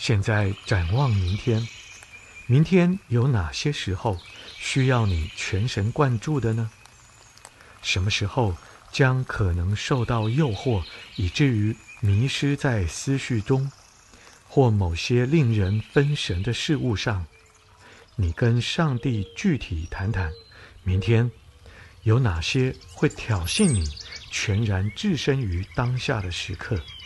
现在展望明天，明天有哪些时候需要你全神贯注的呢？什么时候将可能受到诱惑，以至于迷失在思绪中，或某些令人分神的事物上？你跟上帝具体谈谈，明天有哪些会挑衅你全然置身于当下的时刻？